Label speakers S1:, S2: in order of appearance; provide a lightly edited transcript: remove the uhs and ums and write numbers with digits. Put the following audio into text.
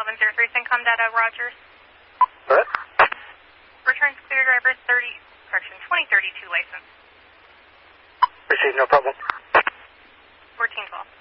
S1: 141103 Syncom data, Rogers.
S2: What?
S1: Returns clear driver 2032 license.
S2: Received, no problem.
S1: 1412.